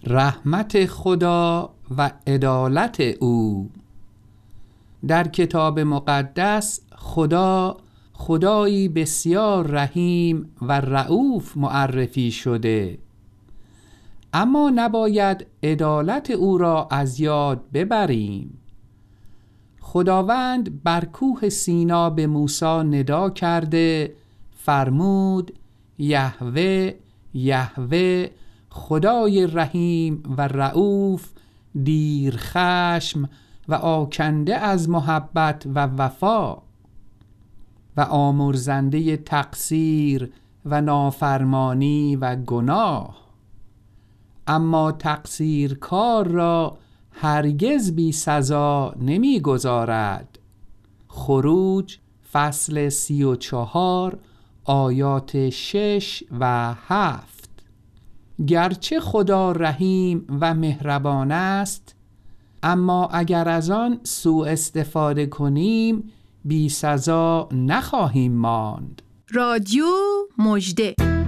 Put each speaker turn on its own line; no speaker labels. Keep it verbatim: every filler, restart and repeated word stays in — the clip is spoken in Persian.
رحمت خدا و عدالت او. در کتاب مقدس خدا خدایی بسیار رحیم و رئوف معرفی شده، اما نباید عدالت او را از یاد ببریم. خداوند بر کوه سینا به موسی ندا کرده فرمود: یهوه یهوه، خدای رحیم و رئوف، دیر خشم و آکنده از محبت و وفا و آمرزنده تقصیر و نافرمانی و گناه، اما تقصیر کار را هرگز بی سزا نمی گذارد. خروج فصل سی و چهار آیات شش و هفت. گرچه خدا رحیم و مهربان است، اما اگر از آن سوء استفاده کنیم بی سزا نخواهیم ماند.
رادیو مژده.